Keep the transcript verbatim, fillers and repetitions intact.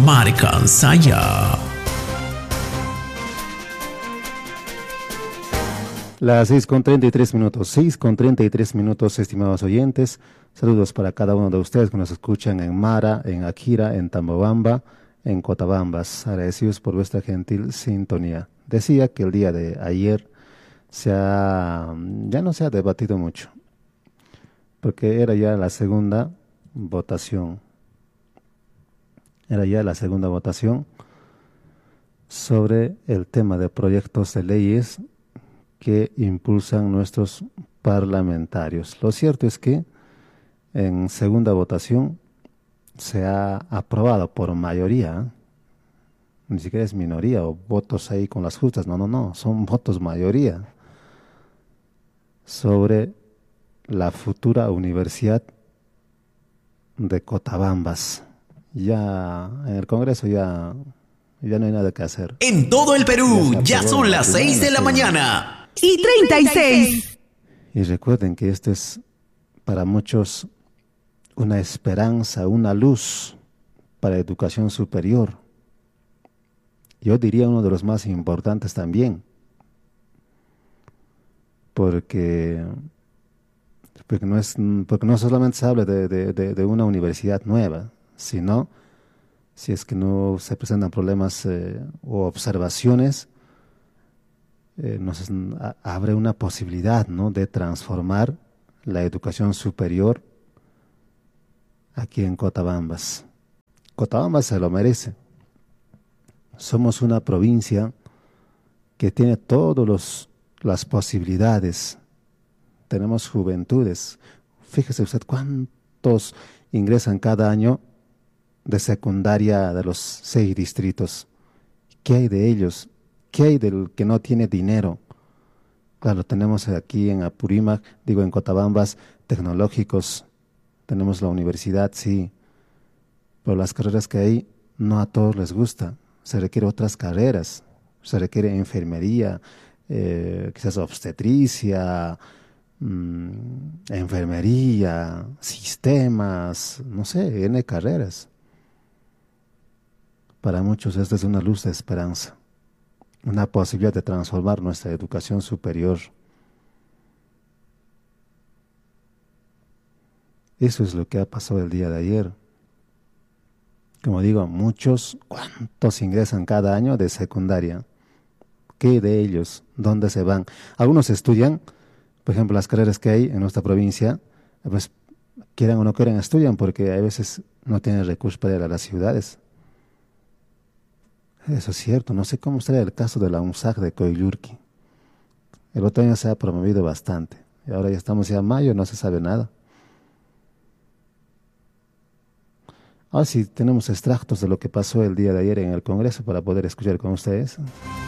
Marcan Saya. Las seis con treinta y tres minutos, seis con treinta y tres minutos, estimados oyentes. Saludos para cada uno de ustedes que nos escuchan en Mara, en Akira, en Tambobamba, en Cotabambas. Agradecidos por vuestra gentil sintonía. Decía que el día de ayer se ha, ya no se ha debatido mucho, porque era ya la segunda votación. Era ya la segunda votación sobre el tema de proyectos de leyes que impulsan nuestros parlamentarios. Lo cierto es que en segunda votación se ha aprobado por mayoría, ni siquiera es minoría o votos ahí con las justas, no, no, no, son votos mayoría, sobre la futura Universidad de Cotabambas. Ya en el Congreso ya, ya no hay nada que hacer. En todo el Perú, ya, ya son las seis de la mañana. Y treinta y seis. Y recuerden que esto es para muchos una esperanza, una luz para educación superior. Yo diría uno de los más importantes también, porque, porque, no, es, porque no solamente se habla de, de, de, de una universidad nueva, sino si es que no se presentan problemas eh, o observaciones, Eh, nos a, abre una posibilidad, ¿no?, de transformar la educación superior aquí en Cotabambas. Cotabambas se lo merece. Somos una provincia que tiene todas las posibilidades. Tenemos juventudes. Fíjese usted cuántos ingresan cada año de secundaria de los seis distritos. ¿Qué hay de ellos? ¿Qué hay del que no tiene dinero? Claro, tenemos aquí en Apurímac, digo en Cotabambas, tecnológicos, tenemos la universidad, sí, pero las carreras que hay no a todos les gusta, se requieren otras carreras, se requiere enfermería, eh, quizás obstetricia, mmm, enfermería, sistemas, no sé, N carreras. Para muchos esta es una luz de esperanza, una posibilidad de transformar nuestra educación superior. Eso es lo que ha pasado el día de ayer. Como digo, muchos, ¿cuántos ingresan cada año de secundaria? ¿Qué de ellos? ¿Dónde se van? Algunos estudian, por ejemplo, las carreras que hay en nuestra provincia, pues quieran o no quieran estudian porque a veces no tienen recursos para ir a las ciudades. Eso es cierto, no sé cómo estaría el caso de la UNSAC de Coyllurqui. El otro año se ha promovido bastante, y ahora ya estamos ya en mayo, no se sabe nada. Ahora sí tenemos extractos de lo que pasó el día de ayer en el Congreso para poder escuchar con ustedes.